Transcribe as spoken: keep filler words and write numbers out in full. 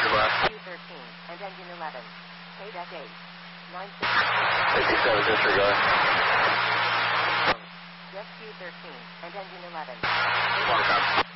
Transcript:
your left. Q thirteen and engine eleven. K deck eight. nine fifty-seven, disregard. Just Q thirteen and engine eleven. Long time.